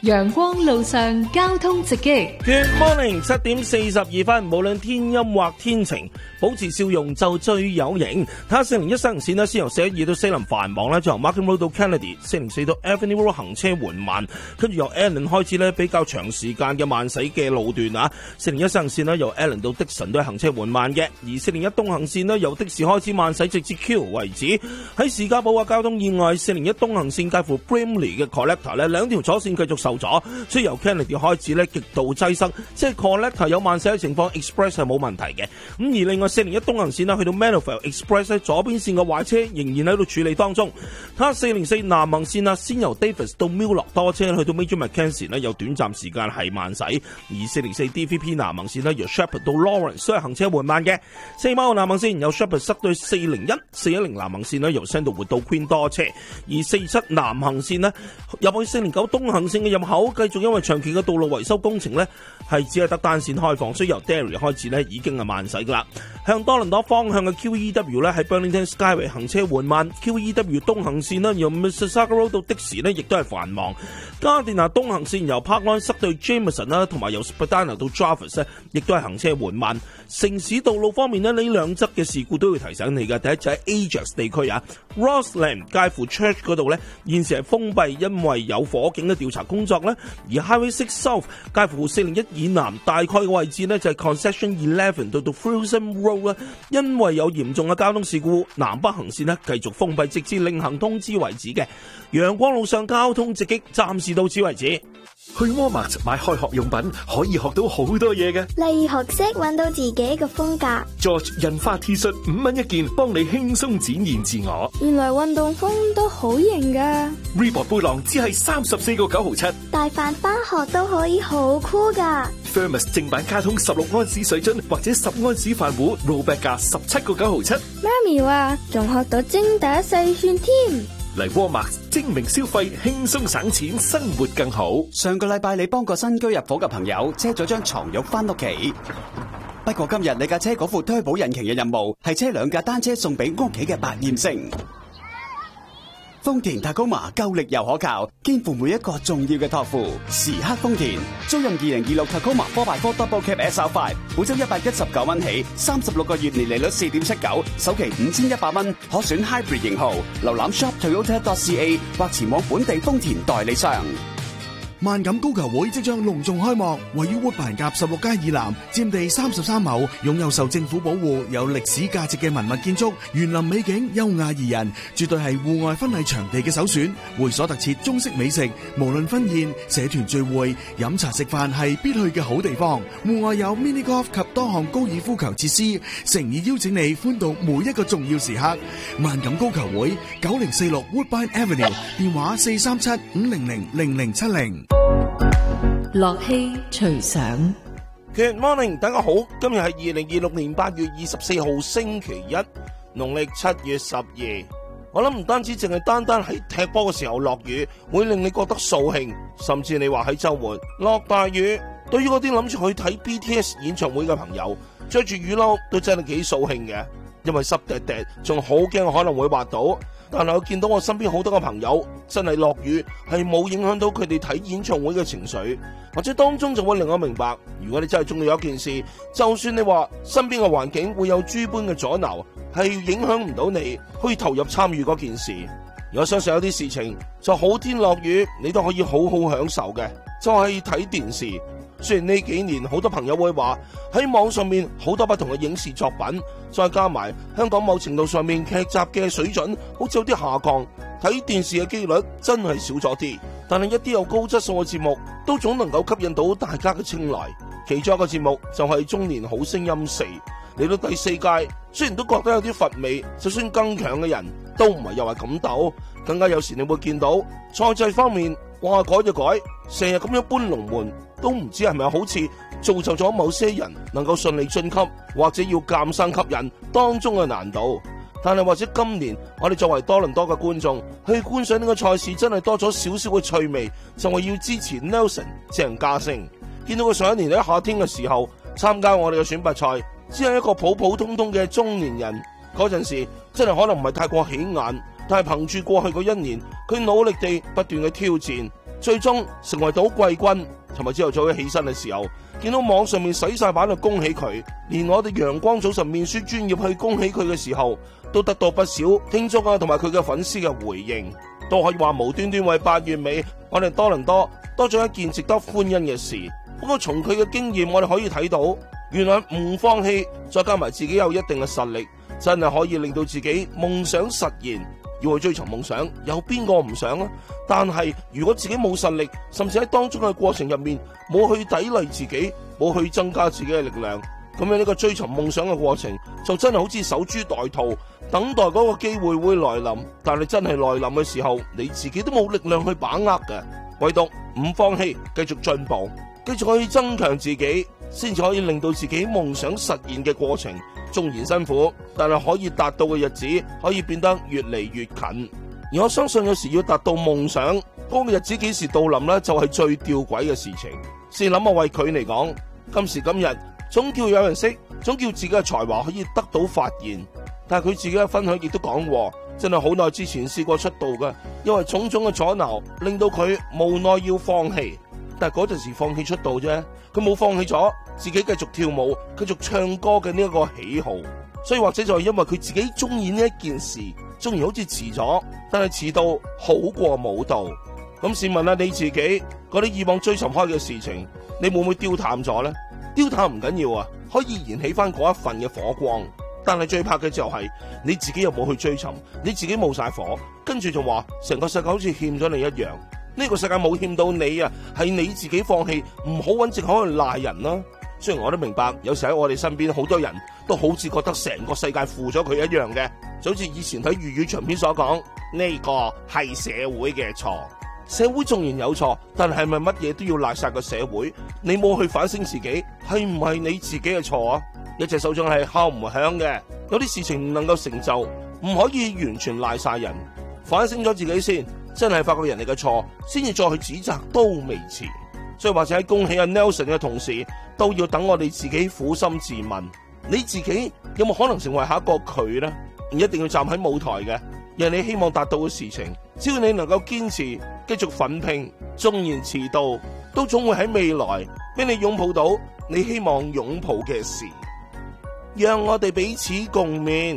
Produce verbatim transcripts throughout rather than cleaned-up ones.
陽光路上交通直擊。 Good morning， 七點四十二分，無論天陰或天晴，保持笑容就最有型。睇下四零一西行線啦，先由四一二到西林繁忙啦，再由 Markham Road 到 Kennedy， 四零四到 Avenue Road 行車緩慢，跟住由 Allen 開始咧比較長時間嘅慢駛嘅路段啊。四零一西行線啦，由 Allen 到 Dixon 都係行車緩慢嘅，而四零一東行線啦，由的士開始慢駛直至 Q 為止。喺士嘉堡嘅交通意外，四零一東行線介乎 Brimley 嘅 Collector 咧，兩條左線繼續受阻，所以由 Kennedy 開始咧極度擠塞，即係 Collector 有慢駛嘅情況 ，Express 係冇問題嘅。咁而另外四零一東行線啦，去到 Meadowvale Express 喺左邊線嘅壞車仍然喺度處理當中。睇下四零四南行線啦，先由 Davis 到 Mill 多車，去到 Major Mackenzie 咧有短暫時間係慢駛，而四零四 D V P 南行線咧由 Shepherd 到 Lawrence 都係行車緩慢嘅。四馬號南行線由 Shepherd 塞到四零一，四一零南行線咧由 Sandalwood 到 Queen 多車，而四二七南行線咧入去四零九東行線嘅入口，繼續因為長期嘅道路維修工程咧係只係得單線開放，所以由 Derry 開始咧已經係慢駛噶啦。向多倫多方向嘅 Q E W 咧喺 Burlington Skyway 行車緩慢 ，Q E W 東行線咧由 Mississauga Road 到的士咧亦都係繁忙。加甸拿東行線由 Parkland 塞到 Jameson 啦，同埋由 Spadina 到 Jarvis 咧亦都係行車緩慢。城市道路方面咧，呢兩則嘅事故都要提醒你嘅。第一就係 Ajax 地區啊 ，Rossland 介乎 Church 嗰度咧現時係封閉，因為有火警嘅調查工作咧。而 Highway six South 介乎四零一以南大概嘅位置咧就係 Concession eleven 到到 Frozen Road 啦，因為有嚴重嘅交通事故，南北行線咧繼續封閉，直至另行通知為止嘅。陽光路上交通直擊，暫時到此為止。 去 Walmart 買開學用品可以學到好多嘢嘅， 例如學識揾到自己嘅風格。 George 印花 T 恤五蚊一件，幫你輕鬆展現自我。 原來運動風都好型噶。 Reebok 背囊只係三十四個九毫七， 帶飯返學都可以好酷噶。 Thermos 正版卡通十六安士水樽或者十安士飯壺，rollback價十七個九毫七。 媽咪話仲學到精打細算添。 嚟 Walmart 精明消費，輕鬆省錢，生活更好。 上個禮拜你幫個新居入伙嘅朋友車咗張床褥翻屋企，不過今日你架車嗰副推保引擎嘅任務係車兩架單車送俾屋企嘅百厭星。豐田Tacoma夠力又可靠，肩負每一個重要嘅託付。時刻豐田，租用二零二六 Tacoma four by four Double Cab S R five， 每周一百一十九蚊起，三十六個月年利率四點七九，首期五千一百蚊，可選 Hybrid 型號。瀏覽 shop toyota dot c a 或前往本地豐田代理商。 萬錦高球會即將隆重開幕，位於wood板夾十六街以南，佔地三十三畝，擁有受政府保護、有歷史價值嘅文物建築，園林美景優雅宜人，絕對係戶外婚禮場地嘅首選。會所特設中式美食，無論婚宴、社團聚會、飲茶食飯係必去嘅好地方。戶外有 mini golf 及多項高爾夫球設施，誠意邀請你歡度每一個重要時刻。萬錦高球會九零四六 Woodbine Avenue， 電話四三七五零零零零七零。 樂器隨想。 Good morning， 大家好，今日係二零二六年八月二十四號星期一，農曆七月十二。我諗唔單止淨係單單喺踢波嘅時候落雨，會令你覺得掃興，甚至你話喺周末落大雨，對於嗰啲諗住去睇 B T S 演唱會嘅朋友，着住雨褸都真係幾掃興嘅，因為濕滴滴，仲好驚可能會滑倒。但係我見到我身邊好多嘅朋友，真係落雨係冇影響到佢哋睇演唱會嘅情緒，或者當中就會令我明白，如果你真係中意一件事，就算你話身邊嘅環境會有諸般嘅阻撓，係影響唔到你可以投入參與嗰件事。我相信有啲事情就好天落雨，你都可以好好享受嘅，就係睇電視。雖然呢幾年好多朋友會話喺網上面好多不同嘅影視作品，再加埋香港某程度上面劇集嘅水準好似有啲下降，睇電視嘅機率真係少咗啲。但係一啲有高質素嘅節目都總能夠吸引到大家嘅青睞。其中一個節目就係中年好聲音四，嚟到第四屆，雖然都覺得有啲乏味，就算更強嘅人都唔係又係咁鬥，更加有時你會見到賽制方面，哇改就改，成日咁樣搬龍門，都唔知係咪好似造就咗某些人能夠順利晉級，或者要鑑生吸引當中嘅難度。但係或者今年我哋作為多倫多嘅觀眾去觀賞呢個賽事，真係多咗少少嘅趣味，就係要支持 Nelson 鄭家聲。見到佢上一年喺夏天嘅時候參加我哋嘅選拔賽，只係一個普普通通嘅中年人，嗰陣時真係可能唔係太過起眼，但係憑住過去嗰一年，佢努力地不斷嘅挑戰， 最終成為到季軍。尋日朝頭早一起身嘅時候，見到網上面洗晒版去恭喜佢，連我哋陽光早晨面書專頁去恭喜佢嘅時候，都得到不少聽眾啊同埋佢嘅粉絲嘅回應，都可以話無端端為八月尾我哋多倫多多咗一件值得歡欣嘅事。不過從佢嘅經驗，我哋可以睇到，原來唔放棄，再加埋自己有一定嘅實力，真係可以令到自己夢想實現。要去追尋夢想，有邊個唔想啊？但係如果自己冇實力，甚至喺當中嘅過程入面冇去砥礪自己，冇去增加自己嘅力量，咁樣呢個追尋夢想嘅過程就真係好似守株待兔，等待嗰個機會會來臨。但係真係來臨嘅時候，你自己都冇力量去把握嘅。唯獨唔放棄，繼續進步，繼續可以增強自己，先至可以令到自己夢想實現嘅過程，縱然辛苦，但係可以達到嘅日子可以變得越嚟越近。而我相信有時要達到夢想，嗰個日子幾時到臨呢？就係最吊詭嘅事情。試諗下為佢嚟講，今時今日總叫有人識，總叫自己嘅才華可以得到發現。但係佢自己嘅分享亦都講過，真係好耐之前試過出道嘅，因為種種嘅阻撓令到佢無奈要放棄。但係嗰陣時放棄出道啫，佢冇放棄咗自己繼續跳舞、繼續唱歌嘅呢一個喜好。所以或者就係因為佢自己中意呢一件事，縱然好似遲咗，但係遲到好過冇到。咁試問下你自己，嗰啲以往追尋開嘅事情，你會唔會丟淡咗呢？丟淡唔緊要啊，可以燃起翻嗰一份嘅火光。但係最怕嘅就係你自己又冇去追尋，你自己冇晒火，跟住就話成個世界好似欠咗你一樣。呢個世界冇欠到你啊，係你自己放棄，唔好揾藉口去賴人啦。雖然我都明白，有時喺我哋身邊好多人都好似覺得成個世界負咗佢一樣嘅，就好似以前睇粵語長片所講，呢個係社會嘅錯。社會縱然有錯，但係咪乜嘢都要賴晒個社會？你冇去反省自己，係唔係你自己嘅錯啊？一隻手掌係敲唔響嘅，有啲事情唔能夠成就，唔可以完全賴晒人。反省咗自己先，真係發覺人哋嘅錯，先至再去指責都未遲。所以或者喺恭喜阿 Nelson 嘅同時，都要等我哋自己苦心自問，你自己有冇可能成為下一個佢呢？唔一定要站喺舞台嘅，而係你希望達到嘅事情，只要你能夠堅持，繼續奮拼，縱然遲到，都總會喺未來俾你擁抱到你希望擁抱嘅事。讓我哋彼此共勉。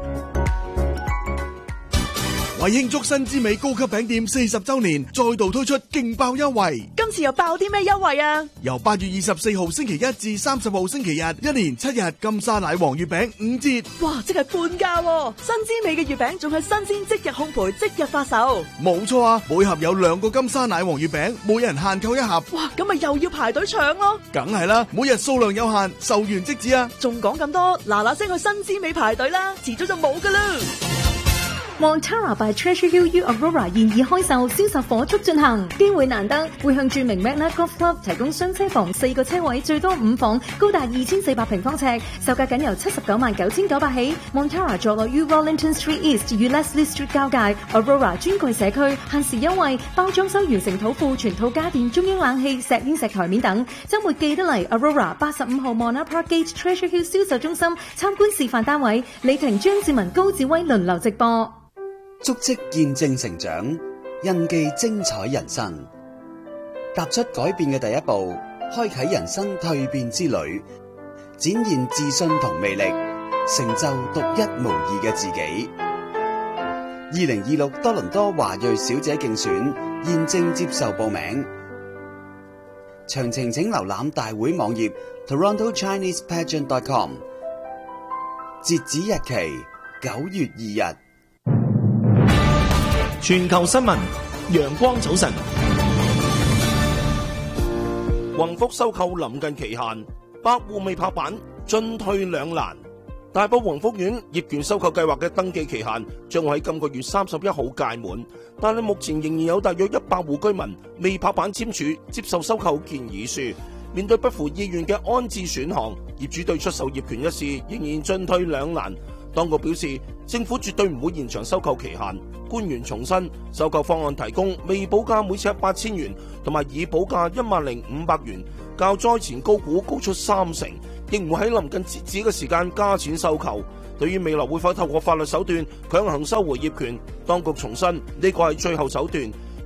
為慶祝新之美高級餅店四十周年，再度推出勁爆優惠。 今次又爆啲咩優惠啊？ 由八月二十四號星期一至三十號星期日，一連七日金沙奶黃月餅五折。 哇，即係半價喎！新之美嘅月餅仲係新鮮即日烘焙即日發售。 冇錯啊，每盒有兩個金沙奶黃月餅，每人限購一盒。 哇，咁咪又要排隊搶咯？ 梗係啦，每日數量有限，售完即止啊！ 仲講咁多，嗱嗱聲去新之美排隊啦，遲早就冇噶啦。 Montara by Treasure Hill U Aurora 現已開售，銷售火速進行，機會難得，會向著名 Magna Golf Club 提供雙車房四個車位，最多五房，高達二千四百平方尺，售價僅由七十九萬九千九百起。Montara 坐落於 Rollington Street East 與 Leslie Street 交界 ，Aurora 專櫃社區，限時優惠，包裝修完成土庫全套家電、中央冷氣、石英石台面等。週末記得嚟 Aurora 八十五號 Mona Park Gate Treasure Hill 銷售中心參觀示範單位，李婷、張志文、高志威輪流直播。 足跡見證成長，印記精彩人生。踏出改變嘅第一步，開啟人生蛻變之旅，展現自信同魅力，成就獨一無二嘅自己。二零二六多倫多華裔小姐競選現正接受報名，詳情請瀏覽大會網頁 toronto chinese pageant dot com。截止日期九月二日。 全球新聞，陽光早晨。宏福收購臨近期限，百戶未拍板，進退兩難。大埔宏福苑業權收購計劃嘅登記期限將會喺今個月三十一號屆滿，但係目前仍然有大約一百戶居民未拍板簽署接受收購建議書。面對不符意願嘅安置選項，業主對出售業權一事仍然進退兩難。當局表示，政府絕對唔會延長收購期限。官員重申，收購方案提供未補價每尺八千元，同埋已補價一萬零五百元，較災前高估高出三成，亦唔會喺臨近截止嘅時間加錢收購。對於未來會否透過法律手段強行收回業權，當局重申呢個係最後手段。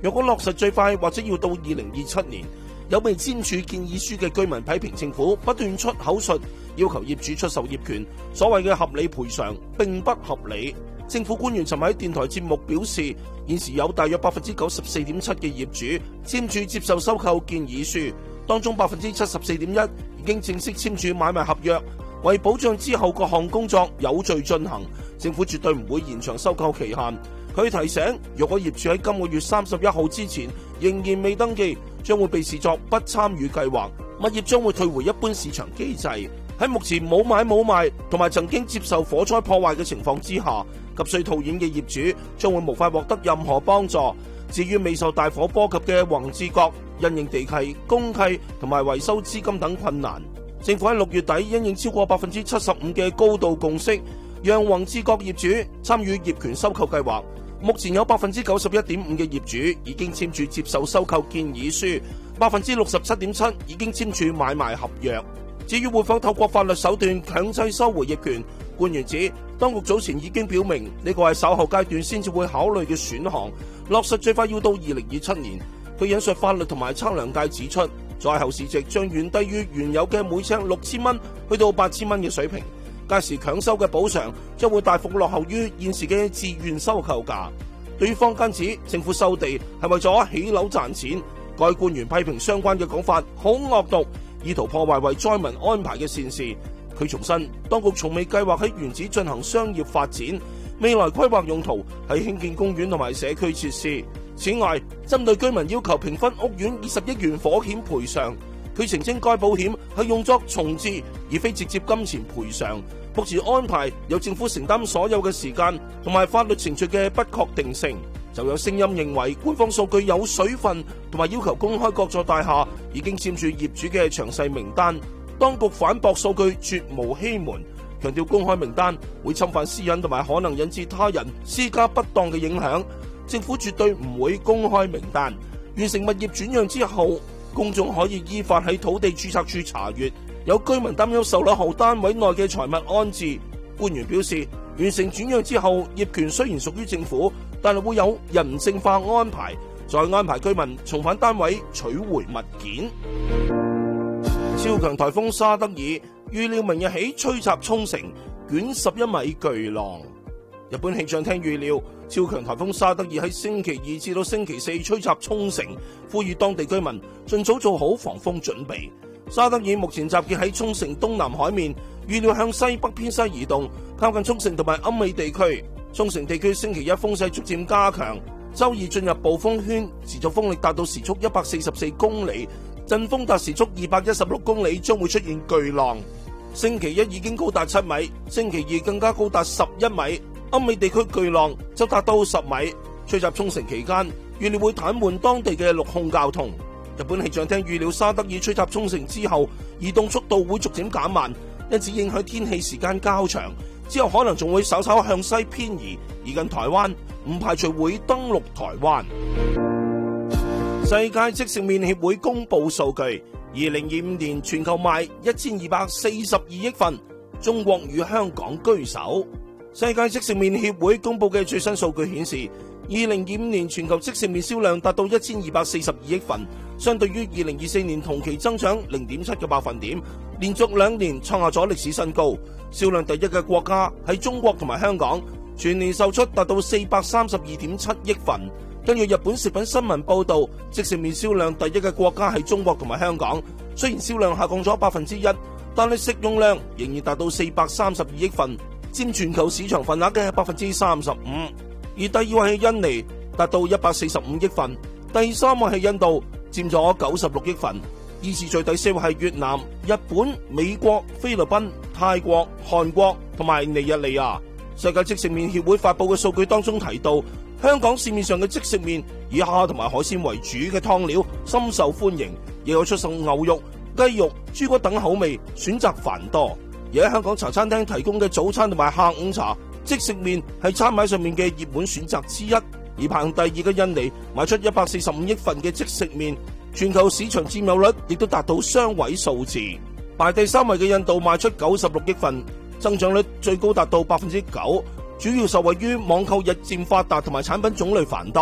若果落實最快或者要到二零二七年，有未簽署建議書嘅居民批評政府不斷出口術，要求業主出售業權，所謂嘅合理賠償並不合理。政府官員尋日喺電台節目表示，現時有大約百分之九十四點七嘅業主簽署接受收購建議書，當中百分之七十四點一已經正式簽署買賣合約，為保障之後各項工作有序進行，政府絕對唔會延長收購期限。佢提醒，若果業主喺今個月三十一號之前仍然未登記，將會被視作不參與計劃，物業將會退回一般市場機制。喺目前冇買冇賣同埋曾經接受火災破壞嘅情況之下，急需套現嘅業主將會無法獲得任何幫助。至於未受大火波及嘅宏志閣，因應地契、公契同埋維修資金等困難，政府喺六月底因應超過百分之七十五嘅高度共識，讓宏志閣業主參與業權收購計劃。目前有百分之九十一點五嘅業主已經簽署接受收購建議書，百分之六十七點七已經簽署買賣合約。至於會否透過法律手段強制收回業權，官員指當局早前已經表明呢個係稍後階段先至會考慮嘅選項，落實最快要到二零二七年。佢引述法律同埋測量界指出，在後市值將遠低於原有嘅每尺六千蚊去到八千蚊嘅水平。屆時強收嘅補償將會大幅落後於現時嘅自願收購價。對於坊間指政府收地係為咗起樓賺錢，該官員批評相關嘅講法好惡毒，意圖破壞為災民安排嘅善事。佢重申，當局從未計劃喺原址進行商業發展，未來規劃用途係興建公園同埋社區設施。此外，針對居民要求平分屋苑二十億元火險賠償，佢澄清該保險係用作重置，而非直接金錢賠償。目前安排由政府承擔所有嘅時間同埋法律程序嘅不確定性。就有聲音認為官方數據有水分，同埋要求公開各座大廈已經簽署業主嘅詳細名單。當局反駁數據絕無欺瞞，強調公開名單會侵犯私隱同埋可能引致他人施加不當嘅影響。政府絕對唔會公開名單。完成物業轉讓之後，公眾可以依法喺土地註冊處查閱。有居民擔憂售樓後單位內嘅財物安置，官員表示，完成轉讓之後，業權雖然屬於政府，但係會有人性化安排，再安排居民重返單位取回物件。超強颱風沙德爾預料明日起吹襲沖繩，捲十一米巨浪。日本氣象廳預料，超強颱風沙德爾喺星期二至到星期四吹襲沖繩，呼籲當地居民盡早做好防風準備。沙德爾目前集結喺沖繩東南海面，預料向西北偏西移動，靠近沖繩同埋奄美地區。沖繩地區星期一風勢逐漸加強，周二進入暴風圈，持續風力達到時速一百四十四公里，陣風達時速二百一十六公里，將會出現巨浪。星期一已經高達七米，星期二更加高達十一米。奄美地區巨浪就達到十米，吹襲沖繩期間，預料會癱瘓當地嘅陸空交通。日本氣象廳預料沙德爾吹襲沖繩之後，移動速度會逐漸減慢，因此影響天氣時間較長，之後可能仲會稍稍向西偏移，移近台灣，唔排除會登陸台灣。世界即食麵協會公布數據，二零二五年全球賣一千二百四十二億份，中國與香港居首。世界即食麵協會公布嘅最新數據顯示，二零二五年全球即食麵銷量達到一千二百四十二億份，相對於二零二四年同期增長零點七個百分點，連續兩年創下咗歷史新高。銷量第一嘅國家係中國同埋香港，全年售出達到四百三十二點七億份。根據日本食品新聞報道，即食麵銷量第一嘅國家係中國同埋香港，雖然銷量下降咗百分之一，但係食用量仍然達到四百三十二億份，佔全球市場份額嘅百分之三十五。而第二位係印尼，達到一百四十五億份，第三位係印度，佔咗九十六億份，依次序第四位係越南、日本、美國、菲律賓、泰國、韓國同埋尼日利亞。世界即食麵協會發佈嘅數據當中提到，香港市面上嘅即食麵以蝦同埋海鮮為主嘅湯料深受歡迎，亦有出售牛肉、雞肉、豬骨等口味，選擇繁多。而喺香港茶餐廳提供嘅早餐同埋下午茶，即食麵係餐牌上面嘅熱門選擇之一。而排行第二嘅印尼賣出一百四十五億份嘅即食麵，全球市場佔有率亦都達到雙位數字。排第三位嘅印度賣出九十六億份，增長率最高達到百分之九，主要受惠於網購日漸發達同埋產品種類繁多。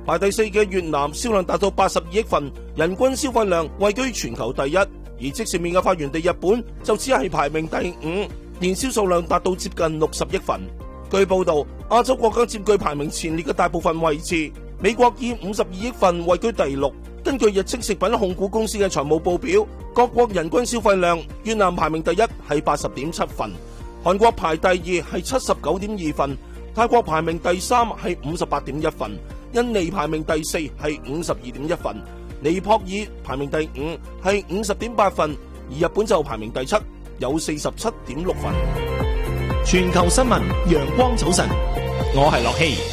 排第四嘅越南銷量達到八十二億份，人均消費量位居全球第一。而即使面嘅發源地日本就只係排名第五，年銷數量達到接近六十億份。據報道，亞洲國家佔據排名前列嘅大部分位置，美國以五十二億份位居第六。根據日清食品控股公司嘅財務報表，各國人均消費量，越南排名第一係八十點七份，韓國排第二係七十九點二份，泰國排名第三係五十八點一份，印尼排名第四係五十二點一份，尼泊爾排名第五係五十點八份，而日本就排名第七，有四十七點六份。 全球新聞陽光早晨，我係樂希。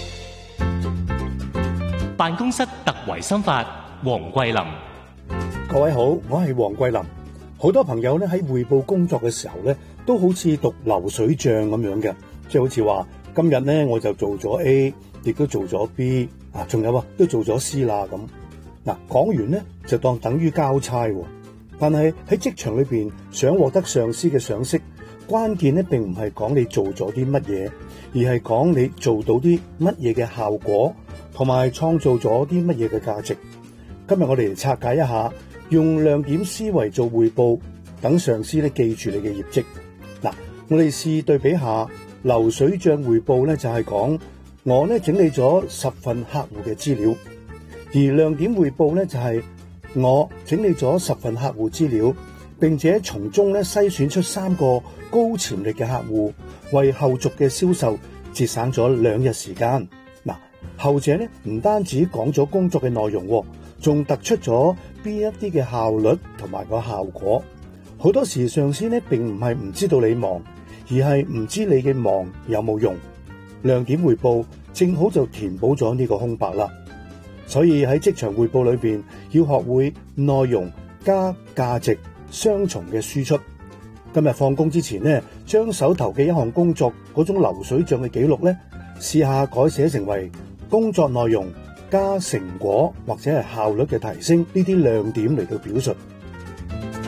辦公室突圍心法，黃桂林。 各位好，我係黃桂林。好多朋友咧喺匯報工作嘅時候咧，都好似讀流水賬咁樣嘅，即係好似話今日咧我就做咗 A， 亦都做咗 B， 啊，仲有啊都做咗 C 啦咁。嗱，講完咧就當等於交差，但係喺職場裏邊想獲得上司嘅賞識，關鍵咧並唔係講你做咗啲乜嘢，而係講你做到啲乜嘢嘅效果，同埋創造咗啲乜嘢嘅價值。今日我哋嚟拆解一下，用亮點思維做匯報，等上司咧記住你嘅業績。嗱，我哋試對比下，流水賬匯報咧就係講我咧整理咗十份客戶嘅資料，而亮點匯報咧就係我整理咗十份客戶資料，並且從中咧篩選出三個高潛力嘅客戶，為後續嘅銷售節省咗兩日時間。嗱，後者咧唔單止講咗工作嘅內容，仲突出咗邊一啲嘅效率同埋個效果。好多時上司咧並唔係唔知道你忙，而係唔知你嘅忙有冇用。亮點匯報正好就填補咗呢個空白啦。所以喺職場匯報裏邊，要學會內容加價值雙重嘅輸出。今日放工之前呢，將手頭嘅一項工作嗰種流水賬嘅記錄咧，試下改寫成為工作內容加成果或者係效率嘅提升，呢啲亮點嚟到表述。